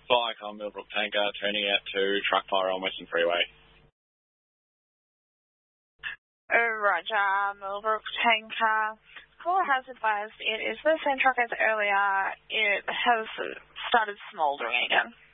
Viacom Millbrook Tanker turning out to truck fire on Western Freeway. Roger, Millbrook Tanker. Caller has advised it is the same truck as earlier. It has started smouldering again.